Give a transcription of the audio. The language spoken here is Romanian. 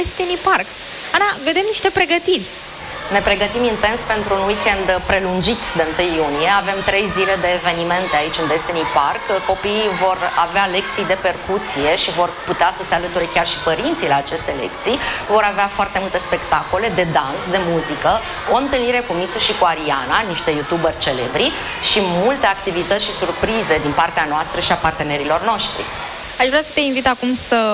Destiny Park. Ana, vedem niște pregătiri. Ne pregătim intens pentru un weekend prelungit de 1 iunie. Avem 3 zile de evenimente aici în Destiny Park. Copiii vor avea lecții de percuție și vor putea să se alăture chiar și părinții la aceste lecții. Vor avea foarte multe spectacole de dans, de muzică, o întâlnire cu Mițu și cu Ariana, niște youtuberi celebri, și multe activități și surprize din partea noastră și a partenerilor noștri. Aș vrea să te invit acum să